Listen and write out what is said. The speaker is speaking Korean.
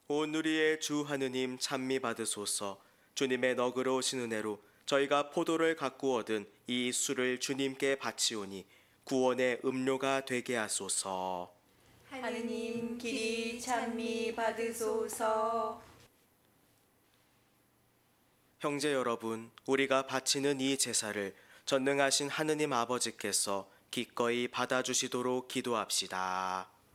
오누리의 주 하느님 찬미 받으소서. 주님의 너그러우신 은혜로 저희가 포도를 갖고 얻은 이 술을 주님께 바치오니 구원의 음료가 되게 하소서. 하느님 길이 찬미 받으소서. 형제 여러분, 우리가 바치는 이 제사를 전능하신 하느님 아버지께서 기꺼이 받아주시도록 기도합시다.